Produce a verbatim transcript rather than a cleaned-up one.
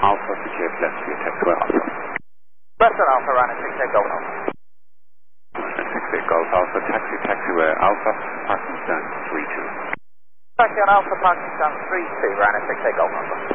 Alpha to J F left to your taxiway Alpha. Western Alpha, running six eight Golf Alpha. six eight Golf Alpha, taxi, taxiway Alpha, parking stand three two. Taxi on Alpha, parking stand three two, running six eight Golf Alpha.